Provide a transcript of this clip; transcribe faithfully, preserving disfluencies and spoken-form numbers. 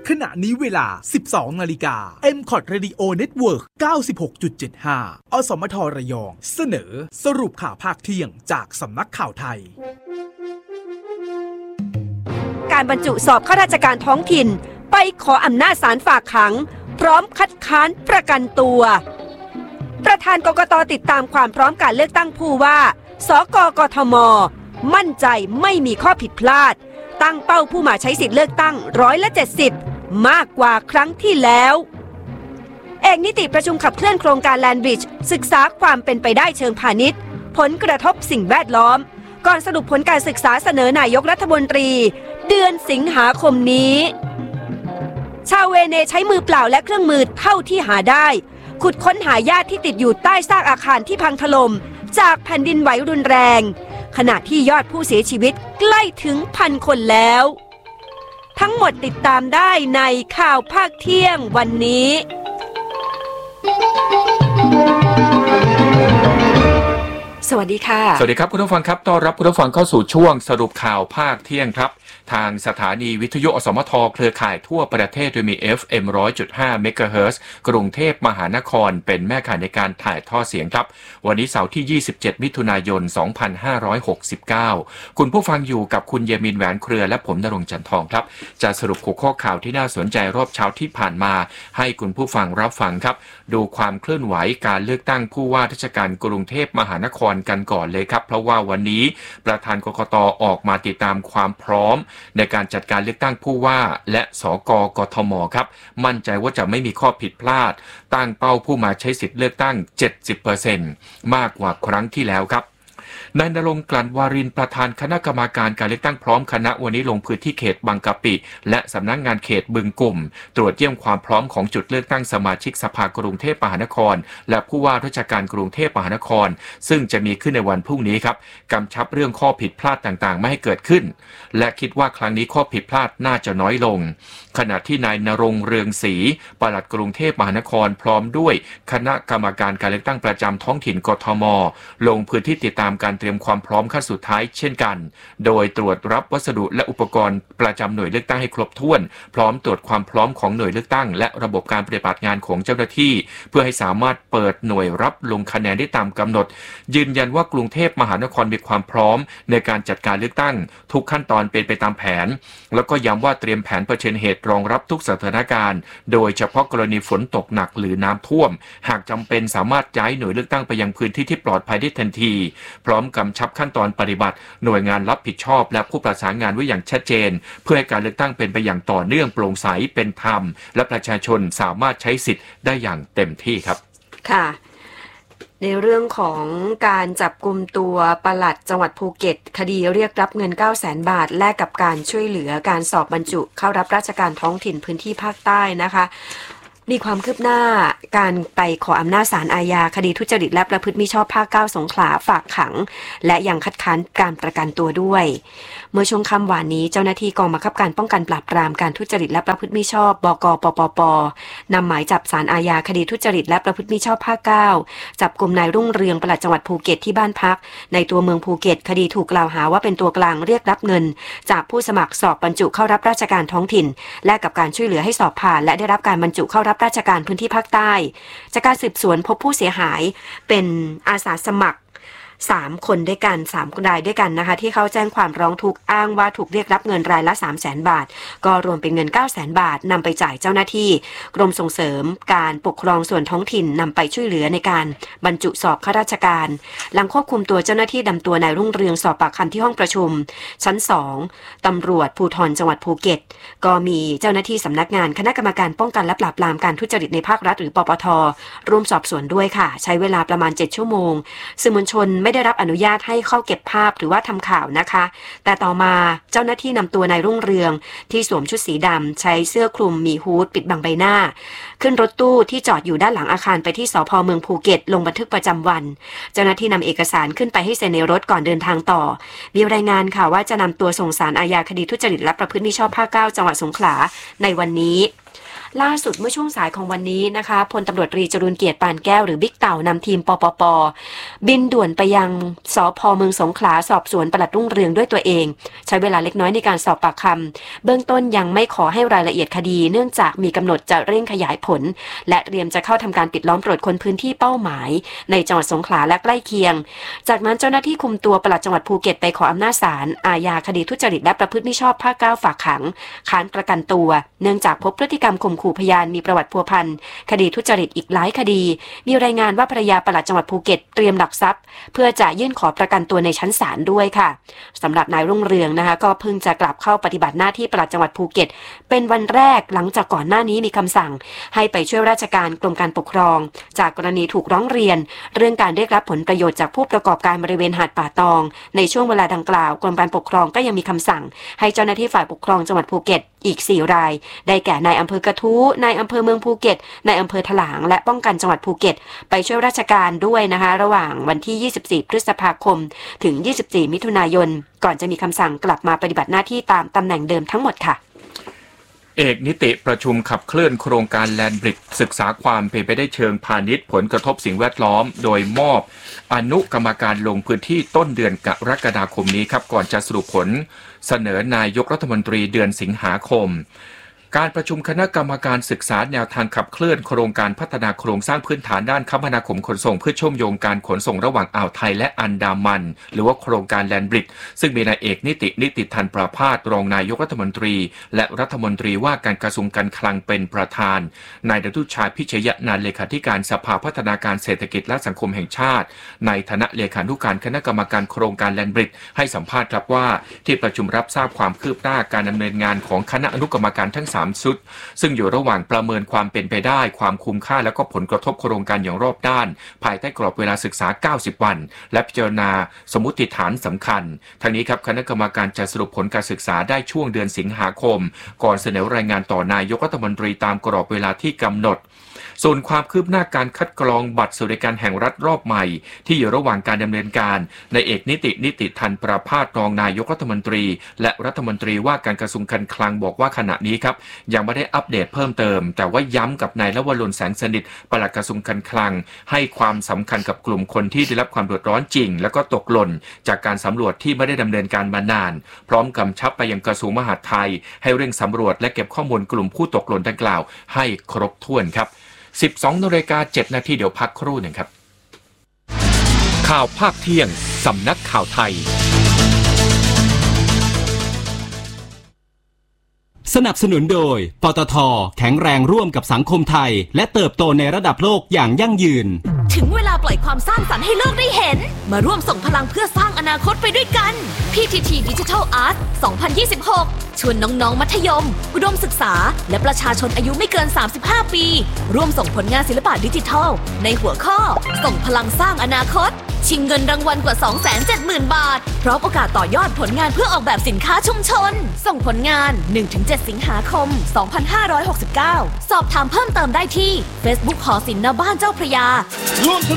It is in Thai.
ขณะนี้เวลา สิบสองนาฬิกา เอ็ม คอท Radio Network เก้าสิบหกจุดเจ็ดห้า อสมทระยองเสนอสรุปข่าวภาคเที่ยงจากสำนักข่าวไทยการบรรจุสอบข้าราชการท้องถิ่นไปขออำนาจศาลฝากขังพร้อมคัดค้านประกันตัวประธานกกต.ติดตามความพร้อมการเลือกตั้งผู้ว่าสกกทม.มั่นใจไม่มีข้อผิดพลาดตั้งเป้าผู้มาใช้สิทธิเลือกตั้งร้อยละเจ็ดสิบมากกว่าครั้งที่แล้วเอกนิติประชุมขับเคลื่อนโครงการแลนด์บริดจ์ศึกษาความเป็นไปได้เชิงพาณิชย์ผลกระทบสิ่งแวดล้อมก่อนสรุปผลการศึกษาเสนอนายกรัฐมนตรีเดือนสิงหาคมนี้ชาวเวเนใช้มือเปล่าและเครื่องมือเท่าที่หาได้ขุดค้นหาญาติที่ติดอยู่ใต้ซากอาคารที่พังถล่มจากแผ่นดินไหวรุนแรงขณะที่ยอดผู้เสียชีวิตใกล้ถึงพันคนแล้วทั้งหมดติดตามได้ในข่าวภาคเที่ยงวันนี้สวัสดีค่ะสวัสดีครับคุณผู้ฟังครับต้อนรับคุณผู้ฟังเข้าสู่ช่วงสรุปข่าวภาคเที่ยงครับทางสถานีวิทยุอสมทเครือข่ายทั่วประเทศโดยมี เอฟ เอ็ม หนึ่งร้อยจุดห้า เมกะเฮิรตซ์กรุงเทพมหานครเป็นแม่ข่ายในการถ่ายทอดเสียงครับวันนี้เสาร์ที่ยี่สิบเจ็ดมิถุนายนสองพันห้าร้อยหกสิบเก้าคุณผู้ฟังอยู่กับคุณเยมินแหวนเครือและผมณรงค์จันทองครับจะสรุปหัวข้อข่าวที่น่าสนใจรอบเช้าที่ผ่านมาให้คุณผู้ฟังรับฟังครับดูความเคลื่อนไหวการเลือกตั้งผู้ว่าราชการกรุงเทพมหานครกันก่อนเลยครับเพราะว่าวันนี้ประธานกกต.ออกมาติดตามความพร้อมในการจัดการเลือกตั้งผู้ว่าและสกกทมครับมั่นใจว่าจะไม่มีข้อผิดพลาดตั้งเป้าผู้มาใช้สิทธิ์เลือกตั้ง เจ็ดสิบเปอร์เซ็นต์ มากกว่าครั้งที่แล้วครับนายณรงค์กลั่นวารินประธานคณะกรรมาการการเลือกตั้งพร้อมคณะวันนี้ลงพื้นที่เขตบางกะปิและสำนักงานเขตบึงกลุ่มตรวจเยี่ยมความพร้อมของจุดเลือกตั้งสมาชิกสภากรุงเทพมหานครและผู้ว่าราชการกรุงเทพมหานครซึ่งจะมีขึ้นในวันพรุ่งนี้ครับกำชับเรื่องข้อผิดพลาดต่างๆไม่ให้เกิดขึ้นและคิดว่าครั้งนี้ข้อผิดพลาดน่าจะน้อยลงขณะที่นายณรงค์เรืองศรีปลัดกรุงเทพมหานครพร้อมด้วยคณะกรรมการการเลือกตั้งประจำท้องถิ่นกทมลงพื้นที่ติดตามการเตรียมความพร้อมขั้นสุดท้ายเช่นกันโดยตรวจรับวัสดุและอุปกรณ์ประจำหน่วยเลือกตั้งให้ครบถ้วนพร้อมตรวจความพร้อมของหน่วยเลือกตั้งและระบบการปฏิบัติงานของเจ้าหน้าที่เพื่อให้สามารถเปิดหน่วยรับลงคะแนนได้ตามกำหนดยืนยันว่ากรุงเทพมหานครมีความพร้อมในการจัดการเลือกตั้งทุกขั้นตอนเป็นไปตามแผนแล้วก็ย้ำว่าเตรียมแผนเผชิญเหตุรองรับทุกสถานการณ์โดยเฉพาะกรณีฝนตกหนักหรือน้ำท่วมหากจำเป็นสามารถย้ายหน่วยเลือกตั้งไปยังพื้นที่ที่ปลอดภัยได้ทันทีพร้อมกำชับขั้นตอนปฏิบัติหน่วยงานรับผิดชอบและผู้ประสานงานไว้อย่างชัดเจนเพื่อให้การเลือกตั้งเป็นไปอย่างต่อเนื่องโปร่งใสเป็นธรรมและประชาชนสามารถใช้สิทธิ์ได้อย่างเต็มที่ครับค่ะในเรื่องของการจับกุมตัวปลัดจังหวัดภูเก็ตคดีเรียกรับเงิน เก้าแสน บาทแลกกับการช่วยเหลือการสอบบรรจุเข้ารับราชการท้องถิ่นพื้นที่ภาคใต้นะคะมีความคืบหน้าการไปขออำนาจศาลอาญาคดีทุจริตและประพฤติมิชอบภาคเก้าสงขลาฝากขังและยังคัดค้านการประกันตัวด้วยเมื่อช่วงค่ำวานนี้เจ้าหน้าที่กองบังคับการป้องกันปราบปรามการทุจริตและประพฤติมิชอบบก.ปปป.นำหมายจับศาลอาญาคดีทุจริตและประพฤติมิชอบภาคเก้าจับกุมนายรุ่งเรืองปลัดจังหวัดภูเก็ตที่บ้านพักในตัวเมืองภูเก็ตคดีถูกกล่าวหาว่าเป็นตัวกลางเรียกรับเงินจากผู้สมัครสอบบรรจุเข้ารับราชการท้องถิ่นและกับการช่วยเหลือให้สอบผ่านและได้รับการบรรจุเข้ารับราชการพื้นที่ภาคใต้จากการสืบสวนพบผู้เสียหายเป็นอาสาสมัครสามคนด้วยกันสามรายด้วยกันนะคะที่เขาแจ้งความร้องทุกข์อ้างว่าถูกเรียกรับเงินรายละ สามแสน บาทก็รวมเป็นเงิน เก้าแสน บาทนำไปจ่ายเจ้าหน้าที่กรมส่งเสริมการปกครองส่วนท้องถิ่นนำไปช่วยเหลือในการบรรจุสอบข้าราชการหลังควบคุมตัวเจ้าหน้าที่นำตัวนายรุ่งเรืองสอบปากคำที่ห้องประชุมชั้นสองตำรวจภูธรจังหวัดภูเก็ตก็มีเจ้าหน้าที่สำนักงานคณะกรรมการป้องกันและปราบปรามการทุจริตในภาครัฐหรือปปท.ร่วมสอบสวนด้วยค่ะใช้เวลาประมาณเจ็ดชั่วโมงสื่อมวลชนไม่ได้รับอนุญาตให้เข้าเก็บภาพหรือว่าทำข่าวนะคะแต่ต่อมาเจ้าหน้าที่นำตัวนายรุ่งเรืองที่สวมชุดสีดำใช้เสื้อคลุมมีฮู้ดปิดบังใบหน้าขึ้นรถตู้ที่จอดอยู่ด้านหลังอาคารไปที่สภ.เมืองภูเก็ตลงบันทึกประจำวันเจ้าหน้าที่นำเอกสารขึ้นไปให้เซ็นในรถก่อนเดินทางต่อมีรายงานค่ะว่าจะนำตัวส่งศาลอาญาคดีทุจริตและประพฤติมิชอบภาคเก้าจังหวัดสงขลาในวันนี้ล่าสุดเมื่อช่วงสายของวันนี้นะคะพลตำรวจตรีจรูญเกียรติปานแก้วหรือบิ๊กเต่านำทีมปปป.บินด่วนไปยังสภ.เมืองสงขลาสอบสวนปลัดรุ่งเรืองด้วยตัวเองใช้เวลาเล็กน้อยในการสอบปากคำเบื้องต้นยังไม่ขอให้รายละเอียดคดีเนื่องจากมีกำหนดจะเร่งขยายผลและเตรียมจะเข้าทำการปิดล้อมตรวจคนพื้นที่เป้าหมายในจังหวัดสงขลาและใกล้เคียงจากนั้นเจ้าหน้าที่คุมตัวปลัดจังหวัดภูเก็ตไปขออำนาจศาลอาญาคดีทุจริตและประพฤติมิชอบภาคเก้าฝากขังค้านประกันตัวเนื่องจากพบพฤติกรรมข่มขู่พยานมีประวัติพัวพันคดีทุจริตอีกหลายคดีมีรายงานว่าภรรยาปลัดจังหวัดภูเก็ตเตรียมหลักทรัพย์เพื่อจะยื่นขอประกันตัวในชั้นศาลด้วยค่ะสำหรับนายรุ่งเรืองนะคะก็เพิ่งจะกลับเข้าปฏิบัติหน้าที่ปลัดจังหวัดภูเก็ตเป็นวันแรกหลังจากก่อนหน้านี้มีคำสั่งให้ไปช่วยราชการกรมการปกครองจากกรณีถูกร้องเรียนเรื่องการเรียกรับผลประโยชน์จากผู้ประกอบการบริเวณหาดป่าตองในช่วงเวลาดังกล่าวกรมการปกครองก็ยังมีคำสั่งให้เจ้าหน้าที่ฝ่ายปกครองจังหวัดภูเก็ตอีกสี่รายได้แก่นายอำเภอกระทู้นายอำเภอเมืองภูเก็ตนายอำเภอถลางและป้องกันจังหวัดภูเก็ตไปช่วยราชการด้วยนะคะระหว่างวันที่ยี่สิบสี่พฤษภาคมถึงยี่สิบสี่มิถุนายนก่อนจะมีคำสั่งกลับมาปฏิบัติหน้าที่ตามตำแหน่งเดิมทั้งหมดค่ะเอกนิติประชุมขับเคลื่อนโครงการแลนด์บริดจ์ศึกษาความเป็นไปได้เชิงพาณิชย์ผลกระทบสิ่งแวดล้อมโดยมอบอนุกรรมการลงพื้นที่ต้นเดือนกรกฎาคมนี้ครับก่อนจะสรุปผลเสนอนายกรัฐมนตรีเดือนสิงหาคมการประชุมคณะกรรมการศึกษาแนวทางขับเคลื่อนโครงการพัฒนาโครงสร้างพื้นฐานด้านคมนาคมขนส่งเพื่อเชื่อมโยงการขนส่งระหว่างอ่าวไทยและอันดามันหรือว่าโครงการแลนด์บริดจ์ซึ่งมีนายเอกนิตินิติธันประภาสรองนายกรัฐมนตรีและรัฐมนตรีว่าการกระทรวงการคลังเป็นประธานนายดนุชาพิชยนันท์เลขาธิการสภาพัฒนาการเศรษฐกิจและสังคมแห่งชาติในฐานะเลขานุการคณะกรรมการโครงการแลนด์บริดจ์ให้สัมภาษณ์ครับว่าที่ประชุมรับทราบความคืบหน้าการดำเนินงานของคณะอนุกรรมการทั้งสามชุดซึ่งอยู่ระหว่างประเมินความเป็นไปได้ความคุ้มค่าและก็ผลกระทบโครงการอย่างรอบด้านภายใต้กรอบเวลาศึกษาเก้าสิบวันและพิจารณาสมมุติฐานสำคัญทั้งนี้ครับคณะกรรมการจะสรุปผลการศึกษาได้ช่วงเดือนสิงหาคมก่อนเสนอรายงานต่อนายกรัฐมนตรีตามกรอบเวลาที่กำหนดส่วนความคืบหน้าการคัดกรองบัตรสวัสดิการแห่งรัฐรอบใหม่ที่อยู่ระหว่างการดำเนินการในเอกนิตินิติธันประภาสรองนายกรัฐมนตรีและรัฐมนตรีว่าการกระทรวงการคลังบอกว่าขณะนี้ครับยังไม่ได้อัปเดตเพิ่มเติมแต่ว่าย้ำกับนายลวรนแสงสนิทปลัดกระทรวงการคลังให้ความสำคัญกับกลุ่มคนที่ได้รับความเดือดร้อนจริงและก็ตกหล่นจากการสำรวจที่ไม่ได้ดำเนินการมานานพร้อมกำชับไปยังกระทรวงมหาดไทยให้เร่งสำรวจและเก็บข้อมูลกลุ่มผู้ตกหล่นดังกล่าวให้ครบถ้วนครับสิบสองนาฬิกาเจ็ดนาทีเดี๋ยวพักครู่หนึ่งครับข่าวภาคเที่ยงสำนักข่าวไทยสนับสนุนโดยปตท.แข็งแรงร่วมกับสังคมไทยและเติบโตในระดับโลกอย่างยั่งยืนถึงเวลาปล่อยความสร้างสรรค์ให้โลกได้เห็นมาร่วมส่งพลังเพื่อสร้างอนาคตไปด้วยกัน พี ที ที Digital Art สองพันยี่สิบหกชวนน้องๆมัธยมอุดมศึกษาและประชาชนอายุไม่เกินสามสิบห้าปีร่วมส่งผลงานศิลปะดิจิทัลในหัวข้อส่งพลังสร้างอนาคตชิงเงินรางวัลกว่า สองแสนเจ็ดหมื่น บาทพร้อมโอกาสต่อยอดผลงานเพื่อออกแบบสินค้าชุมชนส่งผลงาน หนึ่งถึงเจ็ด สิงหาคม สองพันห้าร้อยหกสิบเก้า สอบถามเพิ่มเติมได้ที่ Facebook หอศิลป์ณบ้านเจ้าพระยา